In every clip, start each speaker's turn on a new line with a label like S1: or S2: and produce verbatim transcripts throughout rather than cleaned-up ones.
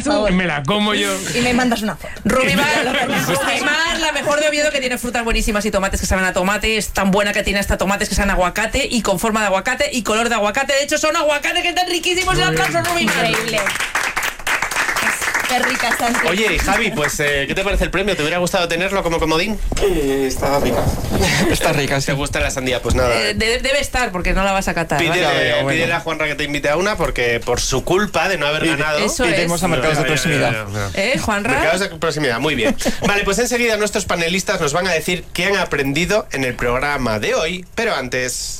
S1: tú, me la como yo.
S2: Y me mandas una foto.
S3: Rubimar, Rubimar, la mejor de Oviedo, que tiene frutas buenísimas y tomates que saben a tomate. Es tan buena que tiene hasta tomates que saben a aguacate y con forma de aguacate y color de aguacate. De hecho, son aguacates que están riquísimos. El aplauso, Rubimar.
S2: Increíble. Qué rica, Santi.
S4: Oye, Javi, pues, eh, ¿qué te parece el premio? ¿Te hubiera gustado tenerlo como comodín?
S5: Eh, está rica. Está rica, sí.
S4: ¿Te gusta la sandía? Pues nada.
S3: Eh, de- debe estar, porque no la vas a catar. ¿vale?
S4: Pídele,
S5: vale, bueno.
S4: pídele a Juanra que te invite a una, porque por su culpa de no haber ganado...
S3: Eso
S5: Y
S3: es.
S5: tenemos a mercados de proximidad.
S3: ¿Eh, Juanra?
S4: Mercados de proximidad, muy bien. Vale, pues enseguida nuestros panelistas nos van a decir qué han aprendido en el programa de hoy, pero antes...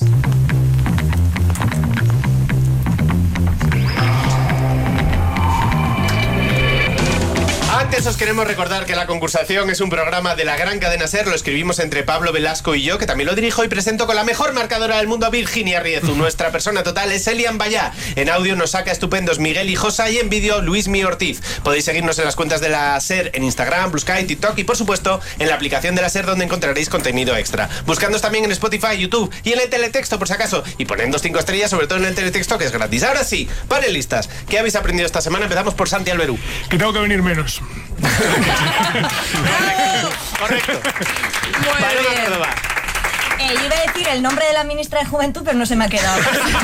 S4: Antes os queremos recordar que La Concursación es un programa de la gran cadena SER. Lo escribimos entre Pablo Velasco y yo, que también lo dirijo y presento con la mejor marcadora del mundo, Virginia Riezu. Nuestra persona total es Elian Bayá. En audio nos saca estupendos Miguel Hijosa y en vídeo Luismi Ortiz. Podéis seguirnos en las cuentas de la SER en Instagram, Blue Sky, TikTok y por supuesto en la aplicación de la SER, donde encontraréis contenido extra. Buscándonos también en Spotify, YouTube y en el teletexto por si acaso. Y ponednos cinco estrellas, sobre todo en el teletexto, que es gratis. Ahora sí, panelistas, ¿qué habéis aprendido esta semana? Empezamos por Santi Alberú.
S1: Que tengo que venir menos.
S4: Correcto.
S3: Muy
S4: Paloma
S3: bien.
S4: Córdoba.
S2: Eh, yo iba a decir el nombre de la ministra de Juventud, pero no se me ha quedado.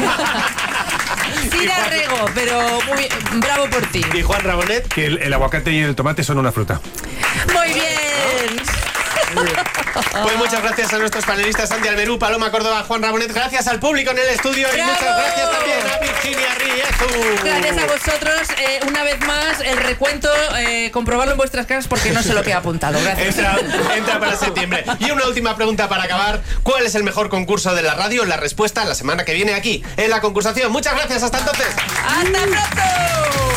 S3: Sira Rego, pero muy bien. Bravo por ti.
S4: Y Juan Rabonet.
S1: Que el, el aguacate y el tomate son una fruta.
S3: Muy bien.
S4: Pues muchas gracias a nuestros panelistas Santi Alberú, Paloma Córdoba, Juan Rabonet. Gracias al público en el estudio y
S3: ¡Bravo!
S4: muchas gracias también a Virginia Riezu.
S3: Gracias a vosotros. Eh, una vez más, el recuento, eh, comprobarlo en vuestras casas porque no sé lo que he apuntado. Gracias.
S4: Entra, entra para septiembre. Y una última pregunta para acabar. ¿Cuál es el mejor concurso de la radio? La respuesta la semana que viene aquí, en La Concursación. Muchas gracias, hasta entonces.
S3: ¡Hasta pronto!